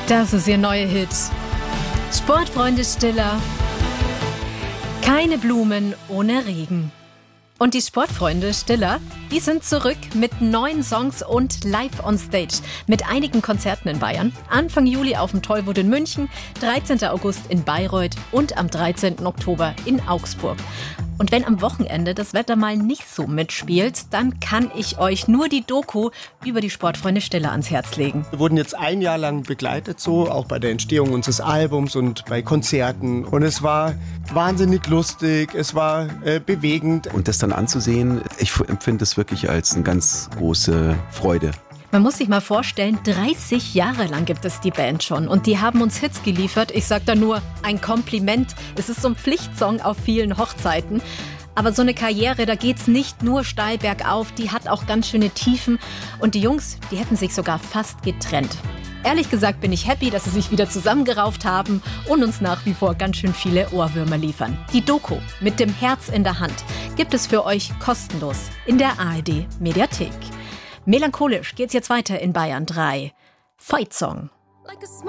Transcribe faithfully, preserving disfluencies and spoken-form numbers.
Das ist ihr neuer Hit. Sportfreunde Stiller. Keine Blumen ohne Regen. Und die Sportfreunde Stiller, die sind zurück mit neuen Songs und live on stage. Mit einigen Konzerten in Bayern. Anfang Juli auf dem Tollwood in München, dreizehnten August in Bayreuth und am dreizehnten Oktober in Augsburg. Und wenn am Wochenende das Wetter mal nicht so mitspielt, dann kann ich euch nur die Doku über die Sportfreunde Stiller ans Herz legen. Wir wurden jetzt ein Jahr lang begleitet, so auch bei der Entstehung unseres Albums und bei Konzerten. Und es war wahnsinnig lustig, es war äh, bewegend. Und das dann anzusehen, ich empfinde es wirklich als eine ganz große Freude. Man muss sich mal vorstellen, dreißig Jahre lang gibt es die Band schon und die haben uns Hits geliefert. Ich sag da nur ein Kompliment. Es ist so ein Pflichtsong auf vielen Hochzeiten. Aber so eine Karriere, da geht's nicht nur steil bergauf, die hat auch ganz schöne Tiefen. Und die Jungs, die hätten sich sogar fast getrennt. Ehrlich gesagt bin ich happy, dass sie sich wieder zusammengerauft haben und uns nach wie vor ganz schön viele Ohrwürmer liefern. Die Doku mit dem Herz in der Hand gibt es für euch kostenlos in der A R D Mediathek. Melancholisch geht's jetzt weiter in Bayern drei. Fight Song.